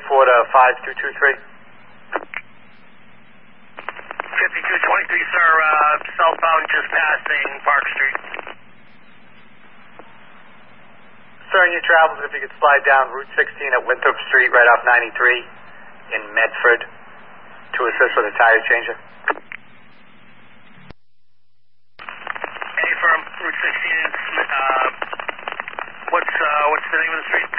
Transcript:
report 5223. 5223, sir, southbound just passing Park Street. Sir, in your travels, if you could slide down Route 16 at Winthrop Street right off 93 in Medford to assist with a tire changer. Any firm, Route 16, what's the name of the street?